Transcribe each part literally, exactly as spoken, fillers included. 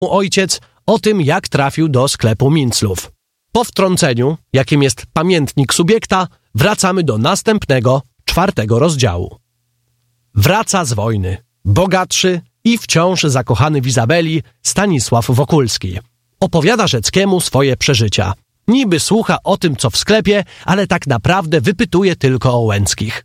ojciec o tym, jak trafił do sklepu Minclów. Po wtrąceniu, jakim jest pamiętnik subiekta, wracamy do następnego, czwartego rozdziału. Wraca z wojny, bogatszy i wciąż zakochany w Izabeli Stanisław Wokulski. Opowiada Rzeckiemu swoje przeżycia. Niby słucha o tym, co w sklepie, ale tak naprawdę wypytuje tylko o Łęckich.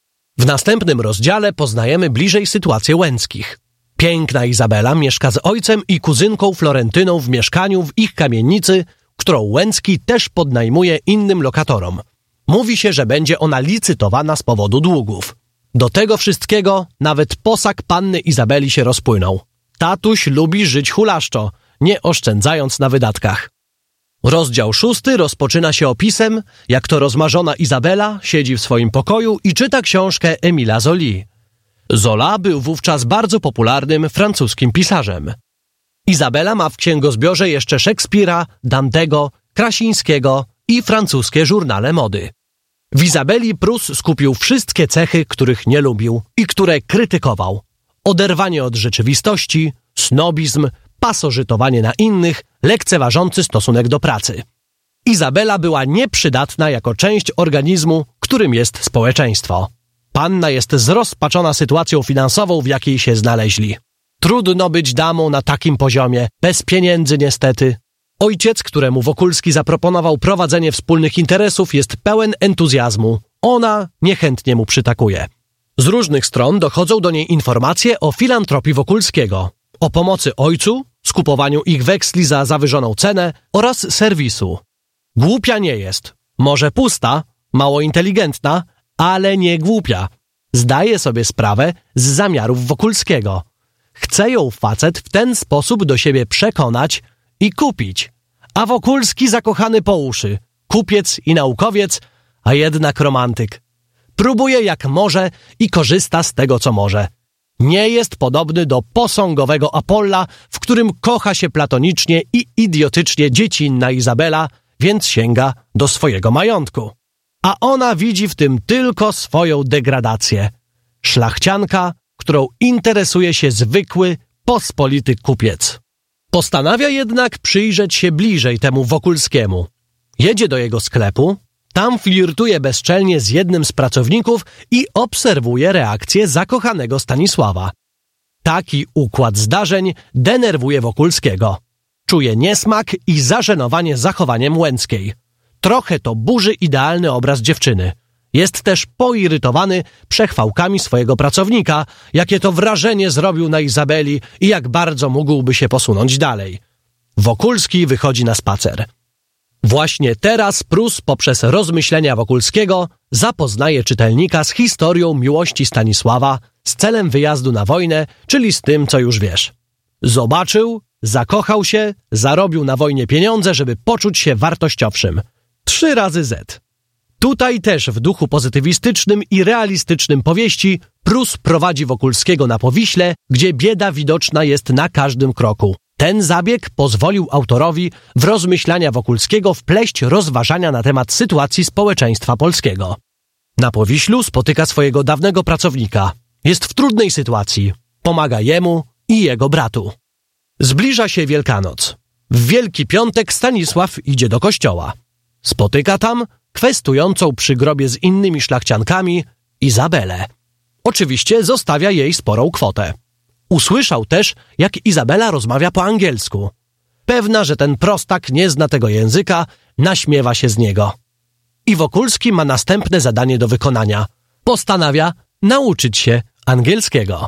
W następnym rozdziale poznajemy bliżej sytuację Łęckich. Piękna Izabela mieszka z ojcem i kuzynką Florentyną w mieszkaniu w ich kamienicy, którą Łęcki też podnajmuje innym lokatorom. Mówi się, że będzie ona licytowana z powodu długów. Do tego wszystkiego nawet posag panny Izabeli się rozpłynął. Tatuś lubi żyć hulaszczo, nie oszczędzając na wydatkach. Rozdział szósty rozpoczyna się opisem, jak to rozmarzona Izabela siedzi w swoim pokoju i czyta książkę Emila Zoli. Zola był wówczas bardzo popularnym francuskim pisarzem. Izabela ma w księgozbiorze jeszcze Szekspira, Dantego, Krasińskiego i francuskie żurnale mody. W Izabeli Prus skupił wszystkie cechy, których nie lubił i które krytykował. Oderwanie od rzeczywistości, snobizm, pasożytowanie na innych, lekceważący stosunek do pracy. Izabela była nieprzydatna jako część organizmu, którym jest społeczeństwo. Panna jest zrozpaczona sytuacją finansową, w jakiej się znaleźli. Trudno być damą na takim poziomie, bez pieniędzy niestety. Ojciec, któremu Wokulski zaproponował prowadzenie wspólnych interesów, jest pełen entuzjazmu. Ona niechętnie mu przytakuje. Z różnych stron dochodzą do niej informacje o filantropii Wokulskiego, o pomocy ojcu, skupowaniu ich weksli za zawyżoną cenę oraz serwisu. Głupia nie jest. Może pusta, mało inteligentna, ale nie głupia. Zdaje sobie sprawę z zamiarów Wokulskiego. Chce ją facet w ten sposób do siebie przekonać i kupić. A Wokulski zakochany po uszy, kupiec i naukowiec, a jednak romantyk. Próbuje jak może i korzysta z tego, co może. Nie jest podobny do posągowego Apolla, w którym kocha się platonicznie i idiotycznie dziecinna Izabela, więc sięga do swojego majątku. A ona widzi w tym tylko swoją degradację. Szlachcianka, którą interesuje się zwykły, pospolity kupiec. Postanawia jednak przyjrzeć się bliżej temu Wokulskiemu. Jedzie do jego sklepu, tam flirtuje bezczelnie z jednym z pracowników i obserwuje reakcję zakochanego Stanisława. Taki układ zdarzeń denerwuje Wokulskiego. Czuje niesmak i zażenowanie zachowaniem Łęckiej. Trochę to burzy idealny obraz dziewczyny. Jest też poirytowany przechwałkami swojego pracownika, jakie to wrażenie zrobił na Izabeli i jak bardzo mógłby się posunąć dalej. Wokulski wychodzi na spacer. Właśnie teraz Prus poprzez rozmyślenia Wokulskiego zapoznaje czytelnika z historią miłości Stanisława z celem wyjazdu na wojnę, czyli z tym, co już wiesz. Zobaczył, zakochał się, zarobił na wojnie pieniądze, żeby poczuć się wartościowszym. Trzy razy Z. Tutaj też w duchu pozytywistycznym i realistycznym powieści Prus prowadzi Wokulskiego na Powiśle, gdzie bieda widoczna jest na każdym kroku. Ten zabieg pozwolił autorowi w rozmyślania Wokulskiego wpleść rozważania na temat sytuacji społeczeństwa polskiego. Na Powiślu spotyka swojego dawnego pracownika. Jest w trudnej sytuacji. Pomaga jemu i jego bratu. Zbliża się Wielkanoc. W Wielki Piątek Stanisław idzie do kościoła. Spotyka tam kwestującą przy grobie z innymi szlachciankami Izabelę. Oczywiście zostawia jej sporą kwotę. Usłyszał też, jak Izabela rozmawia po angielsku. Pewna, że ten prostak nie zna tego języka, naśmiewa się z niego. I Wokulski ma następne zadanie do wykonania. Postanawia nauczyć się angielskiego.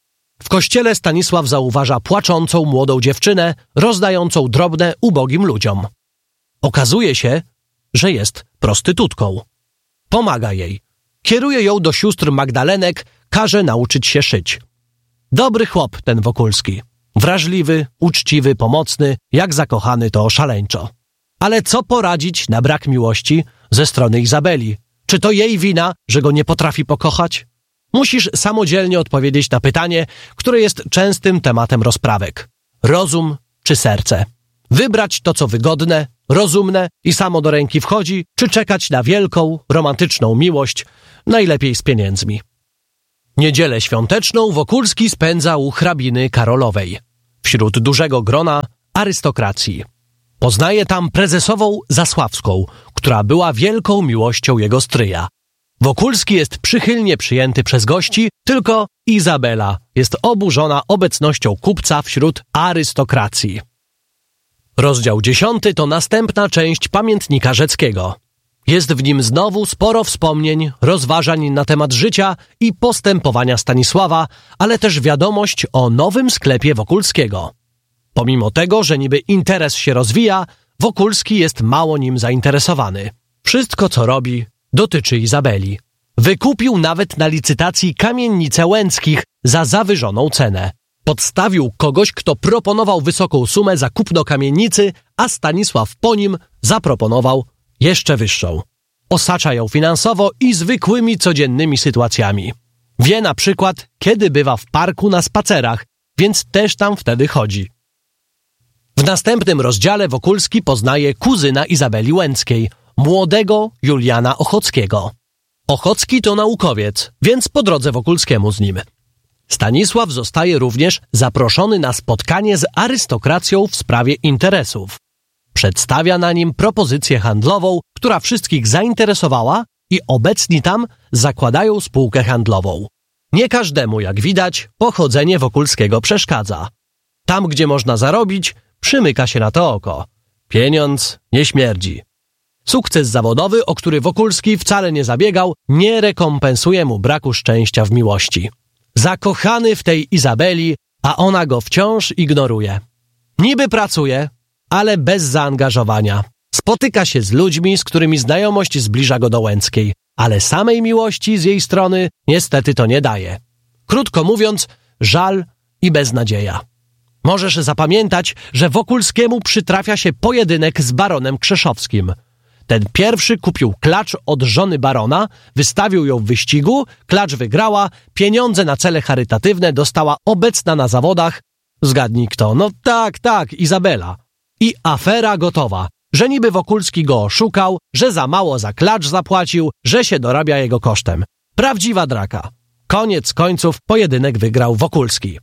W kościele Stanisław zauważa płaczącą młodą dziewczynę, rozdającą drobne ubogim ludziom. Okazuje się, że jest prostytutką. Pomaga jej. Kieruje ją do sióstr Magdalenek, każe nauczyć się szyć. Dobry chłop ten Wokulski. Wrażliwy, uczciwy, pomocny, jak zakochany to szaleńczo. Ale co poradzić na brak miłości ze strony Izabeli? Czy to jej wina, że go nie potrafi pokochać? Musisz samodzielnie odpowiedzieć na pytanie, które jest częstym tematem rozprawek. Rozum czy serce? Wybrać to, co wygodne, rozumne i samo do ręki wchodzi, czy czekać na wielką, romantyczną miłość, najlepiej z pieniędzmi. Niedzielę świąteczną Wokulski spędza u hrabiny Karolowej. wśród dużego grona arystokracji. Poznaje tam prezesową Zasławską, która była wielką miłością jego stryja. Wokulski jest przychylnie przyjęty przez gości, tylko Izabela jest oburzona obecnością kupca wśród arystokracji. Rozdział dziesiąty to następna część pamiętnika Rzeckiego. Jest w nim znowu sporo wspomnień, rozważań na temat życia i postępowania Stanisława, ale też wiadomość o nowym sklepie Wokulskiego. Pomimo tego, że niby interes się rozwija, Wokulski jest mało nim zainteresowany. Wszystko, co robi, dotyczy Izabeli. Wykupił nawet na licytacji kamienicę Łęckich za zawyżoną cenę. Podstawił kogoś, kto proponował wysoką sumę za kupno kamienicy, a Stanisław po nim zaproponował jeszcze wyższą. Osacza ją finansowo i zwykłymi codziennymi sytuacjami. Wie na przykład, kiedy bywa w parku na spacerach, więc też tam wtedy chodzi. W następnym rozdziale Wokulski poznaje kuzyna Izabeli Łęckiej, młodego Juliana Ochockiego. Ochocki to naukowiec, więc po drodze Wokulskiemu z nim. Stanisław zostaje również zaproszony na spotkanie z arystokracją w sprawie interesów. Przedstawia na nim propozycję handlową, która wszystkich zainteresowała i obecni tam zakładają spółkę handlową. Nie każdemu, jak widać, pochodzenie Wokulskiego przeszkadza. Tam, gdzie można zarobić, przymyka się na to oko. Pieniądz nie śmierdzi. Sukces zawodowy, o który Wokulski wcale nie zabiegał, nie rekompensuje mu braku szczęścia w miłości. Zakochany w tej Izabeli, a ona go wciąż ignoruje. Niby pracuje, ale bez zaangażowania. Spotyka się z ludźmi, z którymi znajomość zbliża go do Łęckiej, ale samej miłości z jej strony niestety to nie daje. Krótko mówiąc, żal i beznadzieja. Możesz zapamiętać, że Wokulskiemu przytrafia się pojedynek z baronem Krzeszowskim. Ten pierwszy kupił klacz od żony barona, wystawił ją w wyścigu, klacz wygrała, pieniądze na cele charytatywne dostała obecna na zawodach. Zgadnij kto? No tak, tak, Izabela. I afera gotowa, że niby Wokulski go oszukał, że za mało za klacz zapłacił, że się dorabia jego kosztem. Prawdziwa draka. Koniec końców pojedynek wygrał Wokulski.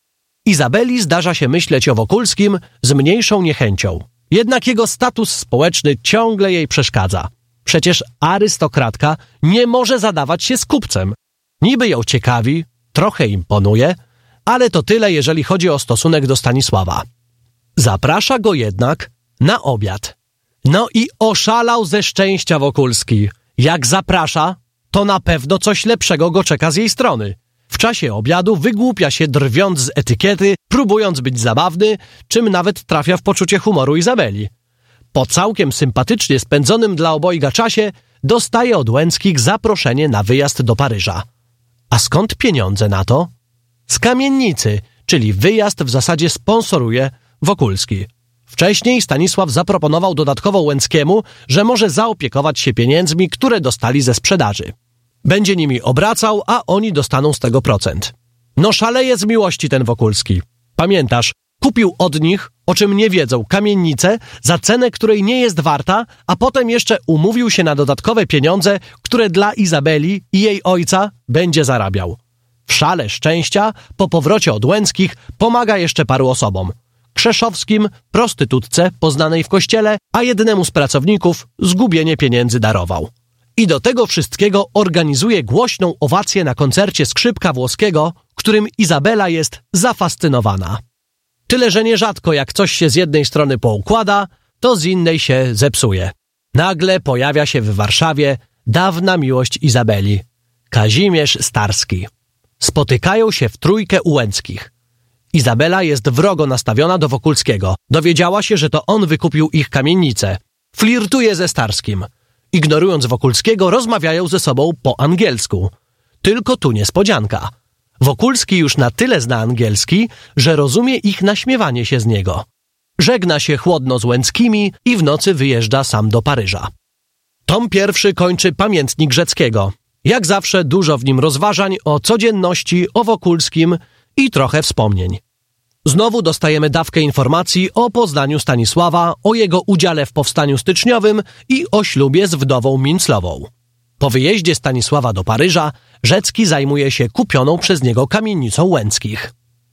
Izabeli zdarza się myśleć o Wokulskim z mniejszą niechęcią. Jednak jego status społeczny ciągle jej przeszkadza. Przecież arystokratka nie może zadawać się z kupcem. Niby ją ciekawi, trochę imponuje, ale to tyle, jeżeli chodzi o stosunek do Stanisława. Zaprasza go jednak na obiad. No i oszalał ze szczęścia Wokulski. Jak zaprasza, to na pewno coś lepszego go czeka z jej strony. W czasie obiadu wygłupia się, drwiąc z etykiety, próbując być zabawny, czym nawet trafia w poczucie humoru Izabeli. Po całkiem sympatycznie spędzonym dla obojga czasie dostaje od Łęckich zaproszenie na wyjazd do Paryża. A skąd pieniądze na to? Z kamienicy, czyli wyjazd w zasadzie sponsoruje Wokulski. Wcześniej Stanisław zaproponował dodatkowo Łęckiemu, że może zaopiekować się pieniędzmi, które dostali ze sprzedaży. Będzie nimi obracał, a oni dostaną z tego procent. No szaleje z miłości ten Wokulski. Pamiętasz, kupił od nich, o czym nie wiedzą, kamienicę za cenę, której nie jest warta, a potem jeszcze umówił się na dodatkowe pieniądze, które dla Izabeli i jej ojca będzie zarabiał. W szale szczęścia, po powrocie od Łęckich, pomaga jeszcze paru osobom. Krzeszowskim, prostytutce poznanej w kościele, a jednemu z pracowników zgubienie pieniędzy darował. I do tego wszystkiego organizuje głośną owację na koncercie skrzypka włoskiego, którym Izabela jest zafascynowana. Tyle, że nierzadko jak coś się z jednej strony poukłada, to z innej się zepsuje. Nagle pojawia się w Warszawie dawna miłość Izabeli, Kazimierz Starski. Spotykają się w trójkę u Łęckich. Izabela jest wrogo nastawiona do Wokulskiego. Dowiedziała się, że to on wykupił ich kamienicę. Flirtuje ze Starskim. Ignorując Wokulskiego, rozmawiają ze sobą po angielsku. Tylko tu niespodzianka. Wokulski już na tyle zna angielski, że rozumie ich naśmiewanie się z niego. Żegna się chłodno z Łęckimi i w nocy wyjeżdża sam do Paryża. Tom pierwszy kończy pamiętnik Rzeckiego. Jak zawsze dużo w nim rozważań o codzienności, o Wokulskim i trochę wspomnień. Znowu dostajemy dawkę informacji o poznaniu Stanisława, o jego udziale w powstaniu styczniowym i o ślubie z wdową Minclową. Po wyjeździe Stanisława do Paryża Rzecki zajmuje się kupioną przez niego kamienicą Łęckich.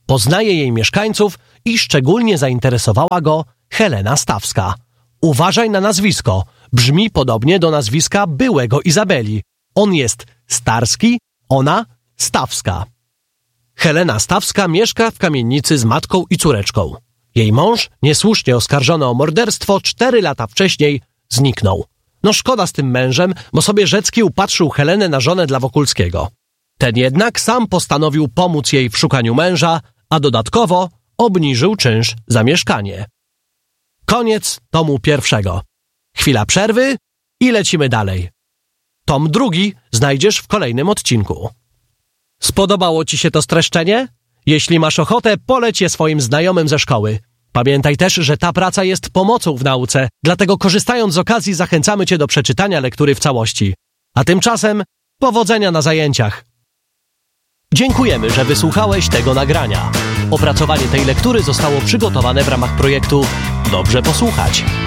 Poznaje jej mieszkańców i szczególnie zainteresowała go Helena Stawska. Uważaj na nazwisko. Brzmi podobnie do nazwiska byłego Izabeli. On jest Starski, ona Stawska. Helena Stawska mieszka w kamienicy z matką i córeczką. Jej mąż, niesłusznie oskarżony o morderstwo, cztery lata wcześniej zniknął. No szkoda z tym mężem, bo sobie Rzecki upatrzył Helenę na żonę dla Wokulskiego. Ten jednak sam postanowił pomóc jej w szukaniu męża, a dodatkowo obniżył czynsz za mieszkanie. Koniec tomu pierwszego. Chwila przerwy i lecimy dalej. Tom drugi znajdziesz w kolejnym odcinku. Spodobało Ci się to streszczenie? Jeśli masz ochotę, poleć je swoim znajomym ze szkoły. Pamiętaj też, że ta praca jest pomocą w nauce, dlatego korzystając z okazji zachęcamy Cię do przeczytania lektury w całości. A tymczasem powodzenia na zajęciach. Dziękujemy, że wysłuchałeś tego nagrania. Opracowanie tej lektury zostało przygotowane w ramach projektu Dobrze posłuchać.